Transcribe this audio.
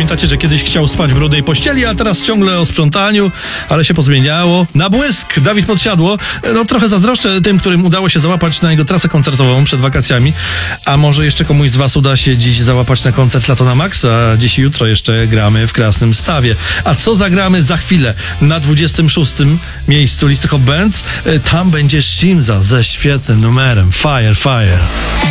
Pamiętacie, że kiedyś chciał spać w brudnej pościeli, a teraz ciągle o sprzątaniu, ale się pozmieniało. Na błysk! Dawid Podsiadło. No trochę zazdroszczę tym, którym udało się załapać na jego trasę koncertową przed wakacjami. A może jeszcze komuś z was uda się dziś załapać na koncert Lato na Max, a dziś i jutro jeszcze gramy w Krasnym Stawie. A co zagramy za chwilę? Na 26. miejscu listy Hot Bands tam będzie Shimza ze świetnym numerem Fire, Fire.